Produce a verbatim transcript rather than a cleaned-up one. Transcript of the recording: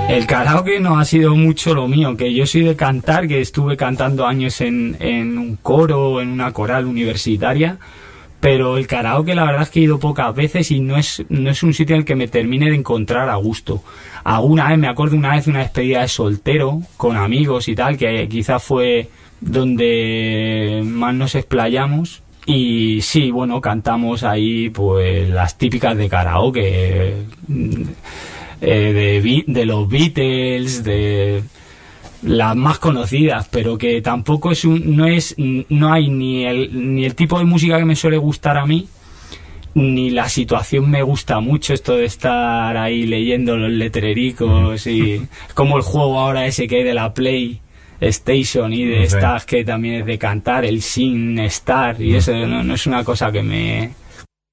El karaoke no ha sido mucho lo mío, que yo soy de cantar, que estuve cantando años en, en un coro, en una coral universitaria, pero el karaoke la verdad es que he ido pocas veces y no es, no es un sitio en el que me termine de encontrar a gusto. Alguna vez, me acuerdo una vez una despedida de soltero con amigos y tal, que quizás fue donde más nos explayamos. Y sí, bueno, cantamos ahí pues las típicas de karaoke, eh, de, de los Beatles, de las más conocidas, pero que tampoco es un, no es, no hay ni el, ni el tipo de música que me suele gustar a mí, ni la situación me gusta mucho, esto de estar ahí leyendo los letrericos, y como el juego ahora ese que hay de la Play Station y de No sé. estas que también es de cantar, el Sing Star, y eso no, no es una cosa que me